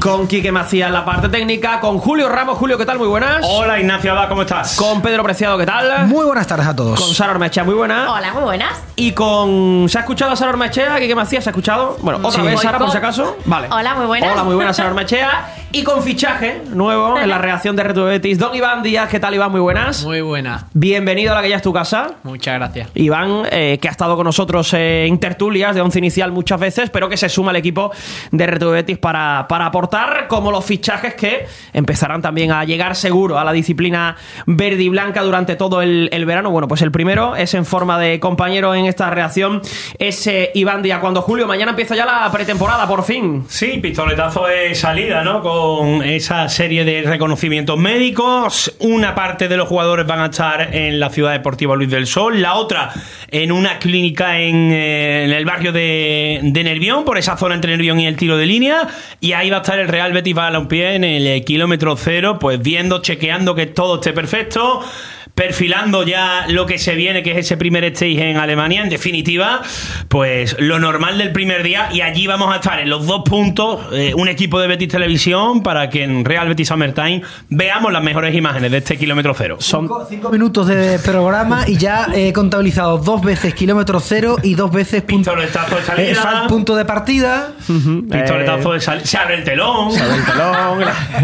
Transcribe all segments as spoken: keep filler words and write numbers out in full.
Con Quique Macías en la parte técnica, con Julio Ramos. Julio, ¿qué tal? Muy buenas. Hola, Ignacio Abad, ¿cómo estás? Con Pedro Preciado, ¿qué tal? Muy buenas tardes a todos. Con Sara Ormechea, muy buenas. Hola, muy buenas. Y con... ¿Se ha escuchado a Sara Ormechea? ¿Quique Macías se ha escuchado? Bueno, otra Sí. vez, Sara, por Boicot. si acaso. Vale. Hola, muy buenas. Hola, muy buenas, Sara Ormechea. Y con fichaje nuevo en la redacción de Reto Betis, don Iván Díaz. ¿Qué tal, Iván? Muy buenas. Muy buena. Bienvenido a la que ya es tu casa. Muchas gracias. Iván, eh, que ha estado con nosotros eh, en tertulias de once inicial muchas veces, pero que se suma al equipo de Reto Betis para, para aportar, como los fichajes que empezarán también a llegar seguro a la disciplina verde y blanca durante todo el, el verano. Bueno, pues el primero es en forma de compañero en esta reacción, es eh, Iván Díaz. Cuando Julio, mañana empieza ya la pretemporada, por fin. Sí, pistoletazo de salida, ¿no? Con esa serie de reconocimientos médicos. Una parte de los jugadores van a estar en la Ciudad Deportiva Luis del Sol, la otra en una clínica en, eh, en el barrio de, de Nervión, por esa zona entre Nervión y el tiro de línea, y ahí va a estar el Real Betis Balompié en el eh, kilómetro cero, pues viendo, chequeando que todo esté perfecto, perfilando ya lo que se viene, que es ese primer stage en Alemania. En definitiva, pues lo normal del primer día, y allí vamos a estar en los dos puntos, eh, un equipo de Betis Televisión, para que en Real Betis Summertime veamos las mejores imágenes de este kilómetro cero. Son cinco, cinco minutos de programa y ya he contabilizado dos veces kilómetro cero y dos veces punto, pistoletazo de salida, eh, fal- punto de partida. Uh-huh. Pistoletazo de salida, se abre el telón, Se abre el telón,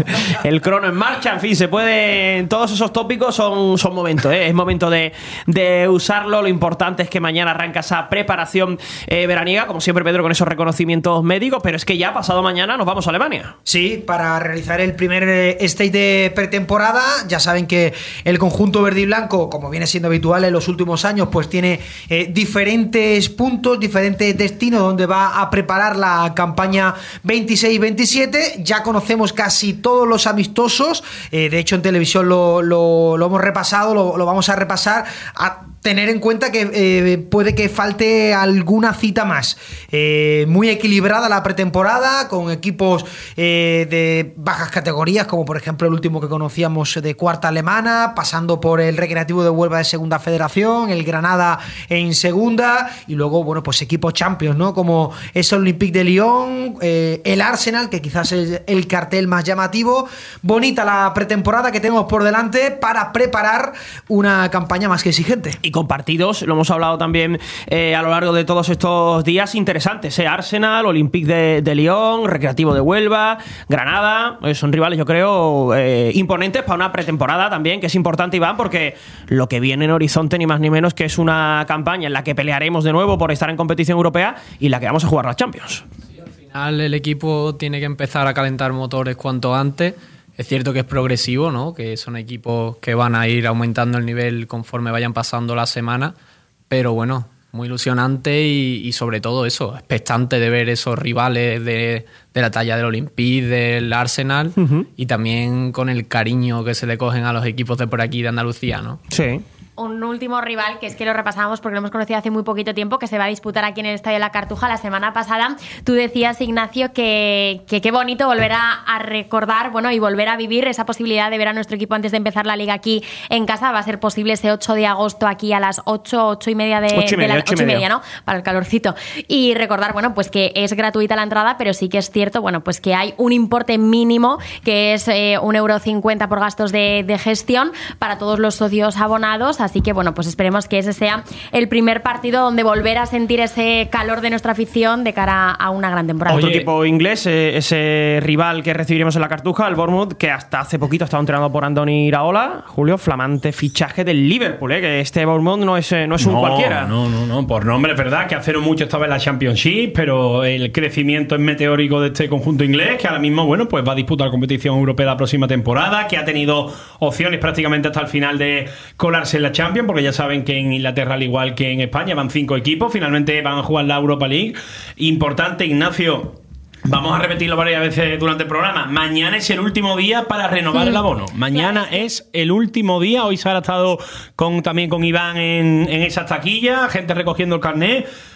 el crono en marcha, en fin, se puede. Todos esos tópicos son, son momentos, ¿eh? Es momento de, de usarlo. Lo importante es que mañana arranca esa preparación eh, veraniega, como siempre, Pedro, con esos reconocimientos médicos. Pero es que ya pasado mañana nos vamos a Alemania. Sí, para realizar el primer eh, stage de pretemporada. Ya saben que el conjunto verde y blanco, como viene siendo habitual en los últimos años, pues tiene eh, diferentes puntos, diferentes destinos donde va a preparar la campaña veintiséis veintisiete. Ya conocemos casi todos los amistosos, eh, de hecho en televisión lo, lo, lo hemos repasado, lo, lo vamos a repasar, a tener en cuenta que eh, puede que falte alguna cita más. Eh, muy equilibrada la pretemporada, con equipos eh, de bajas categorías, como por ejemplo el último que conocíamos de cuarta alemana, pasando por el Recreativo de Huelva de segunda federación, el Granada en segunda, y luego, bueno, pues equipos champions, ¿no? Como es el Olympique de Lyon, eh, el Arsenal, que quizás es el cartel más llamativo. Bonita la pretemporada que tenemos por delante para preparar una campaña más que exigente. Y con partidos, lo hemos hablado también eh, a lo largo de todos estos días, interesantes, ¿eh? Arsenal, Olympique de, de Lyon, Recreativo de Huelva, Granada, eh, son rivales, yo creo, eh, imponentes para una pretemporada también, que es importante, Iván, porque lo que viene en horizonte, ni más ni menos, que es una campaña en la que pelearemos de nuevo por estar en competición europea y en la que vamos a jugar la Champions. Al final el equipo tiene que empezar a calentar motores cuanto antes. Es cierto que es progresivo, ¿no? Que son equipos que van a ir aumentando el nivel conforme vayan pasando las semanas, pero bueno, muy ilusionante y, y sobre todo eso, expectante de ver esos rivales de, de la talla del Olympique, del Arsenal, uh-huh. Y también con el cariño que se le cogen a los equipos de por aquí de Andalucía, ¿no? Sí. Un último rival, que es que lo repasábamos porque lo hemos conocido hace muy poquito tiempo, que se va a disputar aquí en el Estadio de la Cartuja la semana pasada. Tú decías, Ignacio, que que qué bonito volver a, a recordar, bueno, y volver a vivir esa posibilidad de ver a nuestro equipo antes de empezar la liga aquí en casa. Va a ser posible ese ocho de agosto aquí a las ocho, ocho y media de, ocho y media, de la ocho y ocho y media, media, ¿no? Para el calorcito. Y recordar, bueno, pues que es gratuita la entrada, pero sí que es cierto, bueno, pues que hay un importe mínimo que es eh, un euro cincuenta por gastos de, de gestión para todos los socios abonados. Así que, bueno, pues esperemos que ese sea el primer partido donde volver a sentir ese calor de nuestra afición de cara a una gran temporada. Otro Oye, equipo inglés, eh, ese rival que recibiremos en la Cartuja, el Bournemouth, que hasta hace poquito estaba entrenado por Andoni Iraola. Julio, flamante fichaje del Liverpool, eh, que este Bournemouth no es, eh, no es un no, cualquiera. No, no, no, por nombre es verdad que hace no mucho estaba en la Championship, pero el crecimiento es meteórico de este conjunto inglés, que ahora mismo, bueno, pues va a disputar competición europea la próxima temporada, que ha tenido opciones prácticamente hasta el final de colarse en la Champions, porque ya saben que en Inglaterra, al igual que en España, van cinco equipos, finalmente van a jugar la Europa League. Importante, Ignacio, vamos a repetirlo varias veces durante el programa. Mañana es el último día para renovar el abono. Mañana es el último día. Hoy Sara ha estado con, también con Iván en, en esas taquillas, gente recogiendo el carnet.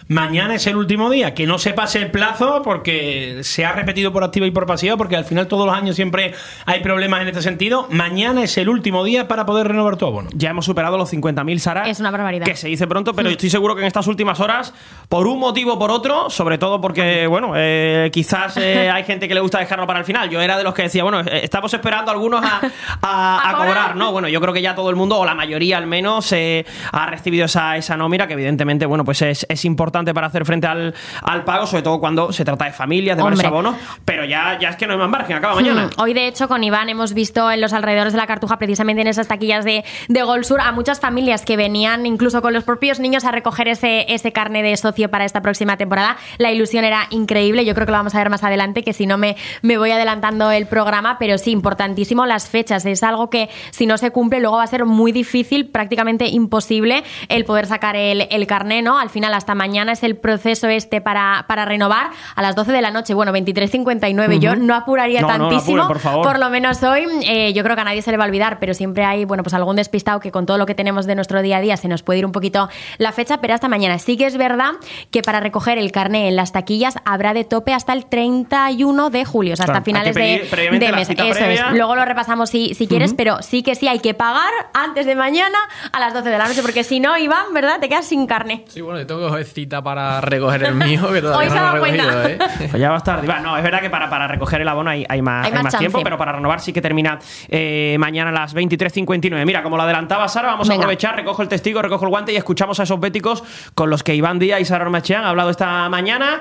mañana es el último día, que no se pase el plazo porque se ha repetido por activa y por pasiva, porque al final todos los años siempre hay problemas en este sentido. Mañana es el último día para poder renovar tu abono. Ya hemos superado los cincuenta mil, Sara. Es una barbaridad. Que se dice pronto, pero estoy seguro que en estas últimas horas, por un motivo o por otro, sobre todo porque, bueno, eh, quizás eh, hay gente que le gusta dejarlo para el final. Yo era de los que decía, bueno, eh, estamos esperando algunos a, a, a, a cobrar, ¿no? Bueno, yo creo que ya todo el mundo, o la mayoría al menos, eh, ha recibido esa, esa nómina, que evidentemente, bueno, pues es, es importante para hacer frente al, al pago, sobre todo cuando se trata de familias, de varios abonos, pero ya, ya es que no hay más margen, acaba mañana. Hmm. Hoy, de hecho, con Iván hemos visto en los alrededores de la Cartuja, precisamente en esas taquillas de, de Gol Sur, a muchas familias que venían incluso con los propios niños a recoger ese, ese carné de socio para esta próxima temporada. La ilusión era increíble, yo creo que lo vamos a ver más adelante, que si no me, me voy adelantando el programa, pero sí, importantísimo las fechas, es algo que si no se cumple luego va a ser muy difícil, prácticamente imposible el poder sacar el, el carné, ¿no? Al final hasta mañana es el proceso este para, para renovar a las doce de la noche, bueno, veintitrés cincuenta y nueve, uh-huh. Yo no apuraría no, tantísimo, no, apure, por favor. Por lo menos hoy, eh, yo creo que a nadie se le va a olvidar, pero siempre hay, bueno, pues algún despistado que con todo lo que tenemos de nuestro día a día se nos puede ir un poquito la fecha, pero hasta mañana. Sí que es verdad que para recoger el carné en las taquillas habrá de tope hasta el treinta y uno de julio, o sea, hasta claro, finales de, de mes. Eso previa. Es. Luego lo repasamos si, si quieres, uh-huh. Pero sí que sí hay que pagar antes de mañana a las doce de la noche, porque si no, Iván, ¿verdad? Te quedas sin carné. Sí, bueno, yo tengo que coger cita para recoger el mío, que todavía no lo he recogido, ¿eh? Pues ya va a estar. Iván, no, es verdad que para, para recoger el abono hay, hay más, hay hay más, más tiempo, pero para renovar sí que termina eh, mañana a las veintitrés cincuenta y nueve. Mira, como lo adelantaba Sara, vamos Venga. a aprovechar, recojo el testigo, recojo el guante y escuchamos a esos béticos con los que Iván Díaz y Sara Ormaechea han hablado esta mañana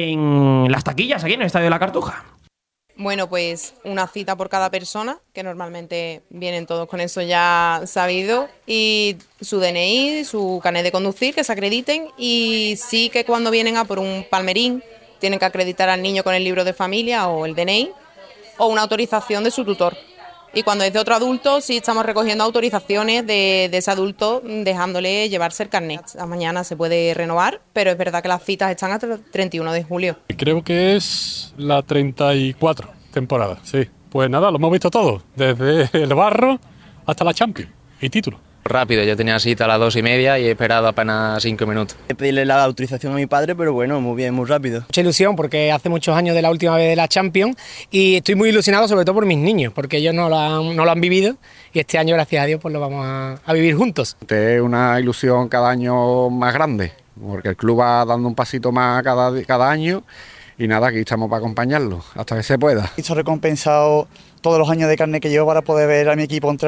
en las taquillas aquí en el Estadio de la Cartuja. Bueno, pues una cita por cada persona, que normalmente vienen todos con eso ya sabido, y su D N I, su carnet de conducir, que se acrediten, y sí que cuando vienen a por un palmerín tienen que acreditar al niño con el libro de familia o el D N I, o una autorización de su tutor. Y cuando es de otro adulto, sí estamos recogiendo autorizaciones de, de ese adulto, dejándole llevarse el carnet. Mañana se puede renovar, pero es verdad que las citas están hasta el treinta y uno de julio. Creo que es la treinta y cuatro temporada, sí. Pues nada, lo hemos visto todo, desde el barro hasta la Champions y título. Rápido, yo tenía cita a las dos y media y he esperado apenas cinco minutos. He pedido la autorización a mi padre, pero bueno, muy bien, muy rápido. Mucha ilusión porque hace muchos años de la última vez de la Champions y estoy muy ilusionado sobre todo por mis niños, porque ellos no lo han, no lo han vivido y este año, gracias a Dios, pues lo vamos a, a vivir juntos. Es una ilusión cada año más grande, porque el club va dando un pasito más cada, cada año y nada, aquí estamos para acompañarlo hasta que se pueda. Estoy recompensado todos los años de carne que llevo para poder ver a mi equipo entre